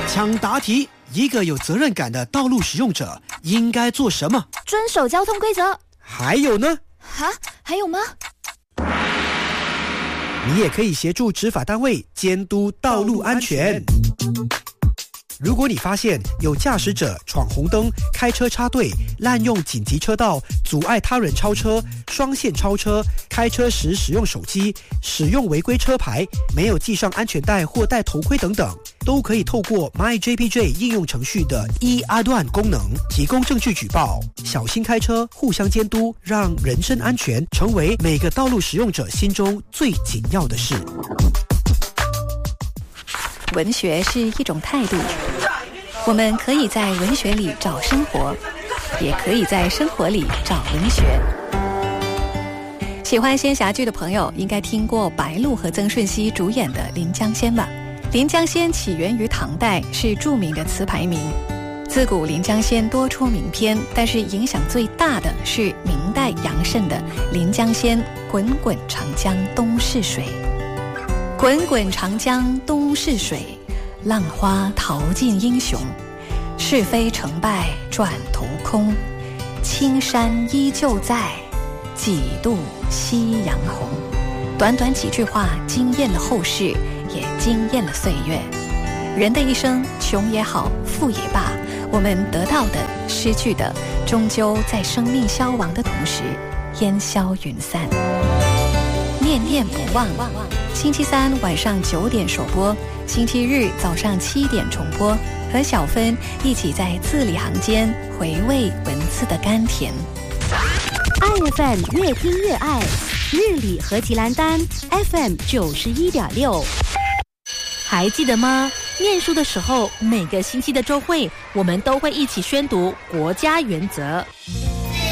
抢答题，一个有责任感的道路使用者应该做什么？ 遵守交通规则。 还有呢？ 还有吗？ 你也可以协助执法单位监督道路安全。如果你发现有驾驶者闯红灯、开车插队、滥用紧急车道、阻碍他人超车、双线超车、开车时使用手机、使用违规车牌、没有系上安全带或戴头盔等等，都可以透过 MyJPJ 应用程序的e-Aduan 功能提供证据举报。小心开车，互相监督，让人身安全成为每个道路使用者心中最紧要的事。 文学是一种态度，我们可以在文学里找生活，也可以在生活里找文学。喜欢仙侠剧的朋友应该听过白鹿和曾舜晞主演的《临江仙》吧？《临江仙》起源于唐代，是著名的词牌名。自古《临江仙》多出名篇，但是影响最大的是明代杨慎的《临江仙》，滚滚长江东逝水。滚滚长江东逝水，浪花淘尽英雄。是非成败转头空，青山依旧在，几度夕阳红。短短几句话惊艳了后世，也惊艳了岁月。人的一生，穷也好，富也罢，我们得到的、失去的，终究在生命消亡的同时烟消云散。念念不忘，星期三晚上9点首播，星期日早上7点重播，和小芬一起在字里行间回味文字的甘甜。 爱 FM 越听越爱，日理和吉兰丹 FM 91.6。还记得吗？念书的时候，每个星期的周会，我们都会一起宣读国家原则。